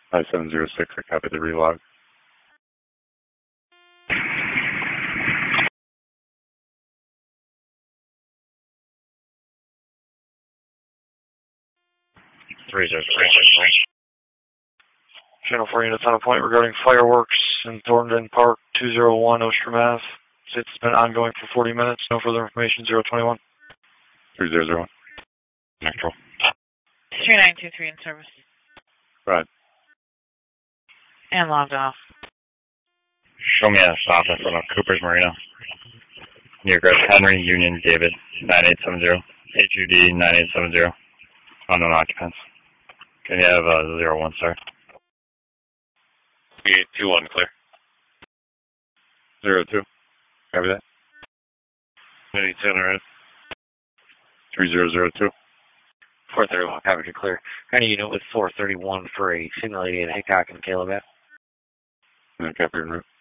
5706, I copy the relog. Channel 4 units on a point regarding fireworks in Thorndon Park, 201 Ostrom Ave. It's been ongoing for 40 minutes. No further information, 021. 3001. Control. 3923 in service. Right. And logged off. Show me a stop in front of Cooper's Marina. Near Griff Henry, Union, David, 9870. HUD 9870. Unknown occupants. Can you have 01, sir? 3821, clear. 02. Copy that. 97, right? 3002. 431, copy to clear. Any unit with 431 for a simulated Hickok and Caleb. Copy en route.